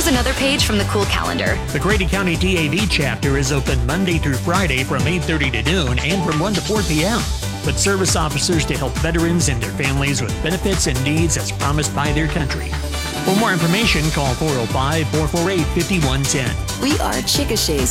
Here's another page from the cool calendar. The Grady County DAV chapter is open Monday through Friday from 8:30 to noon and from 1 to 4 p.m. With service officers to help veterans and their families with benefits and needs as promised by their country. For more information, call 405-448-5110. We are Chickasha's